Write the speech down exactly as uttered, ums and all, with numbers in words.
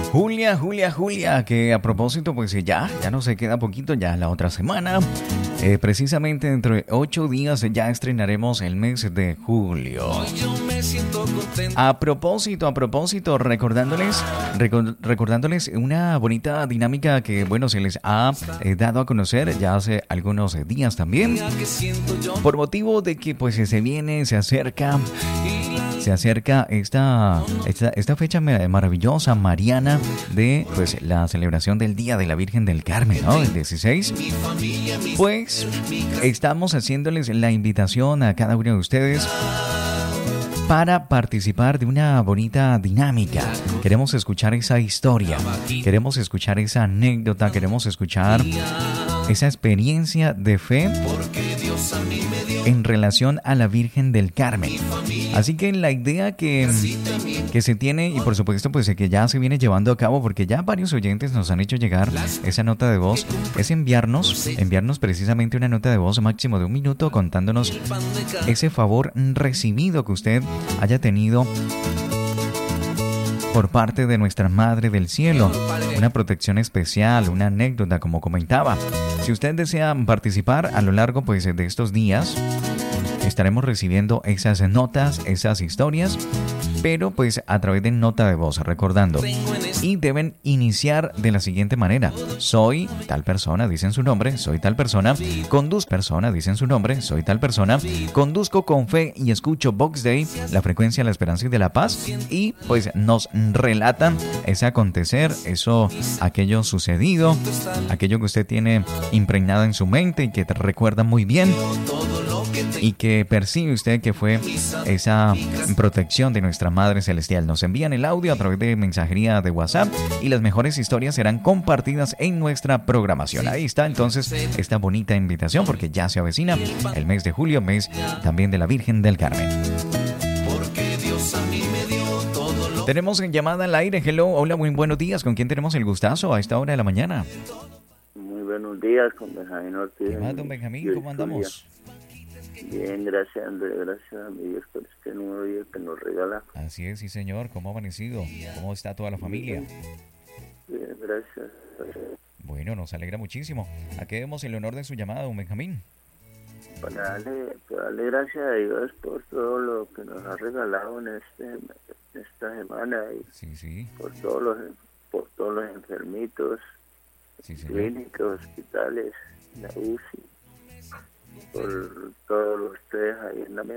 Julia, Julia, Julia, que a propósito, pues ya, ya no se queda poquito, ya la otra semana. Eh, precisamente dentro de ocho días ya estrenaremos el mes de julio. A propósito, a propósito, recordándoles, record, recordándoles una bonita dinámica que, bueno, se les ha eh, dado a conocer ya hace algunos días también. Por motivo de que, pues, se viene, se acerca... Se acerca esta, esta, esta fecha maravillosa, mariana, de pues la celebración del Día de la Virgen del Carmen, ¿no? El dieciséis. Pues estamos haciéndoles la invitación a cada uno de ustedes para participar de una bonita dinámica. Queremos escuchar esa historia, queremos escuchar esa anécdota, queremos escuchar esa experiencia de fe en relación a la Virgen del Carmen. Así que la idea que, que se tiene, y por supuesto pues que ya se viene llevando a cabo, porque ya varios oyentes nos han hecho llegar esa nota de voz, es enviarnos, enviarnos precisamente una nota de voz máximo de un minuto contándonos ese favor recibido que usted haya tenido por parte de nuestra Madre del Cielo, una protección especial, una anécdota como comentaba. Si usted desea participar a lo largo pues de estos días, estaremos recibiendo esas notas, esas historias, pero pues a través de nota de voz, recordando. Y deben iniciar de la siguiente manera: soy tal persona, dicen su nombre, soy tal persona, conduzco persona, dicen su nombre, soy tal persona, conduzco con fe y escucho Vox Day, la frecuencia de la esperanza y de la paz, y pues nos relatan ese acontecer, eso, aquello sucedido, aquello que usted tiene impregnado en su mente y que te recuerda muy bien, y que percibe usted que fue esa protección de nuestra Madre Celestial. Nos envían el audio a través de mensajería de WhatsApp y las mejores historias serán compartidas en nuestra programación. Ahí está entonces esta bonita invitación, porque ya se avecina el mes de julio, mes también de la Virgen del Carmen. Tenemos en llamada al aire. Hello, hola, muy buenos días. ¿Con quién tenemos el gustazo a esta hora de la mañana? Muy buenos días, con Benjamín Ortiz. ¿Qué más, don Benjamín? ¿Cómo andamos? Bien, gracias, Andrés, gracias a mi Dios por este nuevo día que nos regala. Así es, sí señor. ¿Cómo ha amanecido? ¿Cómo está toda la familia? Bien, gracias. Bueno, nos alegra muchísimo. ¿A qué demos el honor de su llamada, don Benjamín? Para darle, para darle gracias a Dios por todo lo que nos ha regalado en este esta semana y sí, sí. por todos los por todos los enfermitos, sí, clínicas, hospitales, la U C I, por todos ustedes ahí en la mesa.